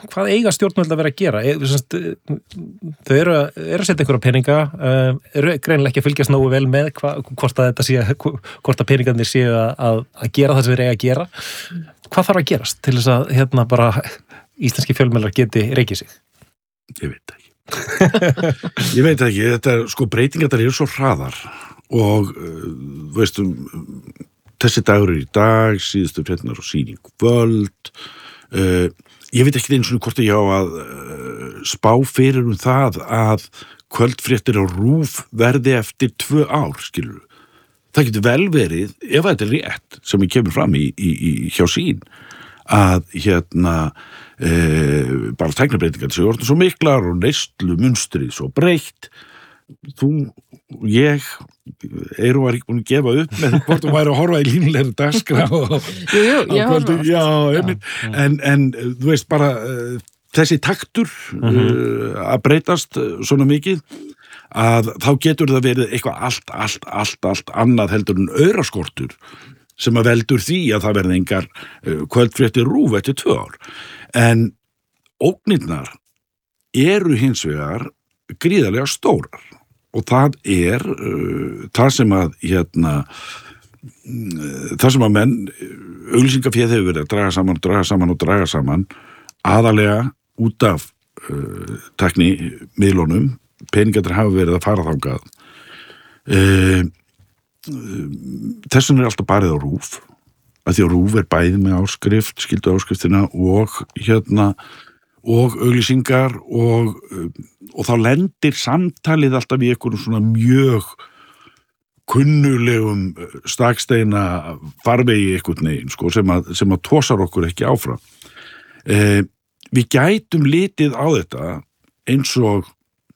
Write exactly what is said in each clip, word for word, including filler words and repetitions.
hvað eiga stjórnvöld að vera að gera? E, semst, þau eru, eru að setja einhverja peninga, uh, eru greinilega ekki að fylgjast nógu vel með hva, hvort að þetta sé, hvort að peningarnir séu að, að gera það sem þeir eiga að gera. Hvað þarf að gerast til þess að hérna bara íslenski fjölmiðlar geti reikið sig? Ég veit ekki. Ég veit ekki, þetta er, sko, breytingar þetta eru svo hraðar og, uh, veistum, þessi dagur er í dag, síðustu fréttinar og sýning völd, uh, ég veit ekki eins og hvort ég á að uh, spá fyrir um það að kvöldfréttir á RÚV verði eftir tvö ár, skilur. Það getur vel verið, ef þetta er rétt, sem ég kemur fram í, í, í hjá sín, að hérna e, bara tæknibreytingar séu orðnar svo miklar og neyslu munstrið svo breytt. Þú, ég Eyrún var ekki búin að gefa upp með hvort þú væri að horfa í línulegri dagskrá og jú, jú, ég horfa já, einmitt, en, en þú veist bara uh, þessi taktur uh, að breytast svona mikið að þá getur það verið eitthvað allt, allt, allt, allt annað heldur en auraskortur sem að veldur því að það verði engar uh, kvöldfréttir RÚV eftir tvö ár. En ógnirnar eru hins vegar gríðarlega stórar og það er uh, það sem að hérna uh, það sem að menn auglýsingaféð hefur verið að draga saman og draga saman og draga saman aðalega út af uh, tækni miðlunum, peningarnir hafa verið að fara þangað. Uh, Þessun er alltaf barið á RÚV að því að RÚV er bæði með áskrift, skildu áskriftina og hérna og auglýsingar og, og þá lendir samtalið alltaf í einhverjum svona mjög kunnulegum staksteina farvegi einhvern veginn sko, sem, að, sem að tosar okkur ekki áfram. Eh, við gætum litið á þetta eins og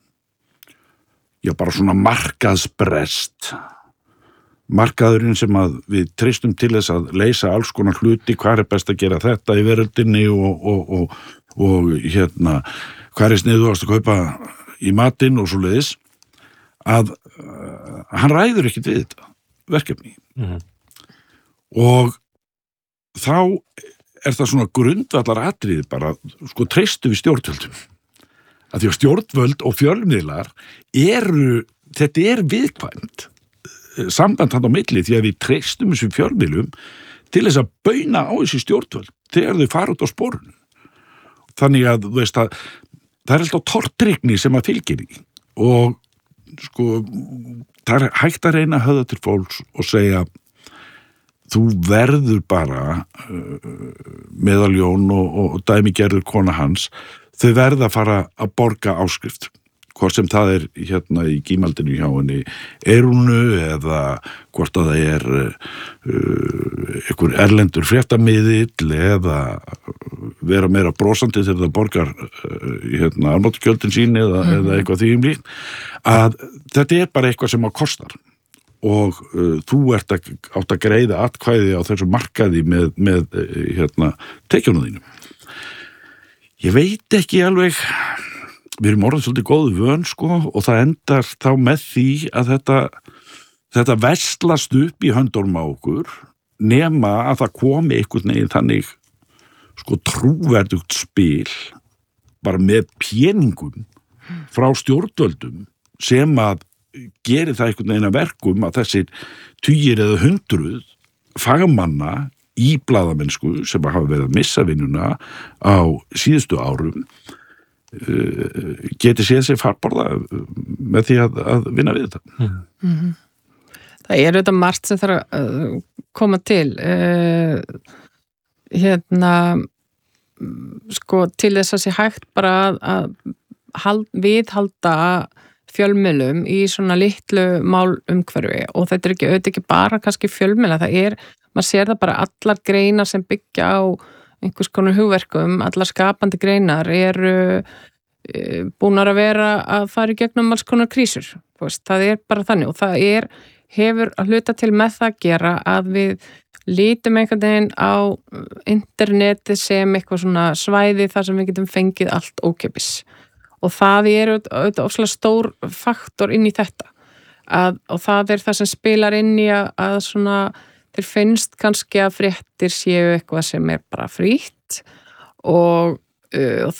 já bara svona markaðsbrest. Markaðurinn sem að við treystum til þess að leysa alls konar hluti, hvað er best að gera þetta í veröldinni og, og, og, og hérna, hvað er sniðugast að kaupa í matinn og svo leiðis, að uh, hann ræður ekkert við þetta verkefni. Mm-hmm. Og þá er það svona grundvallar atriði bara, sko, treystu við stjórnvöldum. Að því að stjórnvöld og fjölmiðlar eru, þetta er viðkvæmt samband hann á milli því að við treystum þessu fjölmiðlum til þess að bauna á þessu stjórnvöld þegar þau fara út á sporun. Þannig að, þú veist að það er alltaf tortryggni sem að fylgir í og sko það er hægt að reyna að höfða til fólks og segja þú verður bara uh, meðaljón og, og, og dæmigerður kona hans, þau verða að fara að borga áskrift. Hvort sem það er hérna í gímaldinu hjá henni Eyrúnu eða hvort að það er uh, einhver erlendur fréttamiðill eða vera meira brosandi þegar það borgar uh, hérna afnotagjöldin sín eða, mm. eða eitthvað því um líkt, að þetta er bara eitthvað sem að kostar og uh, þú ert að, átt að greiða atkvæði á þessu markaði með, með uh, hérna tekjunum þínum. Ég veit ekki alveg. Við erum orðið svolítið góðu vön, sko, og það endar þá með því að þetta, þetta veslast upp í höndunum á okkur, nema að það komi einhvern veginn þannig, sko, trúverðugt spil, bara með peningum frá stjórnvöldum, sem að geri það einhvern veginn að verkum að þessir tugir eða hundruð fagmanna í blaðamennsku sem hafa verið að missa vinnuna á síðustu árum, geti séð sér farborða með því að, að vinna við þetta. Mm-hmm. Það er auðvitað margt sem þarf að koma til uh, hérna sko til þess að sé hægt bara að, að hald, viðhalda fjölmiðlum í svona litlu málumhverfi og þetta er ekki auðvitað ekki bara kannski fjölmiðla, það er, maður sér það bara allar greinar sem byggja á einhvers konar hugverkum, allar skapandi greinar eru e, búnar að vera að fara í gegnum alls konar krísur. Veist, það er bara þannig og það er, hefur að hluta til með það að gera að við lítum einhvern veginn á interneti sem eitthvað svona svæði þar sem við getum fengið allt ókeypis. Og það er auðvitað ofslega stór faktor inn í þetta. Að, og það er það sem spilar inn í að, að svona þeir finnst kannski að fréttir séu eitthvað sem er bara frítt og, uh, og